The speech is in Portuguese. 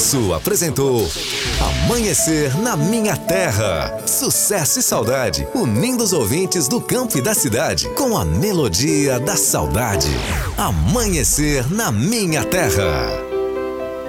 Sul apresentou Amanhecer na Minha Terra. Sucesso e saudade, unindo os ouvintes do campo e da cidade com a melodia da saudade. Amanhecer na Minha Terra.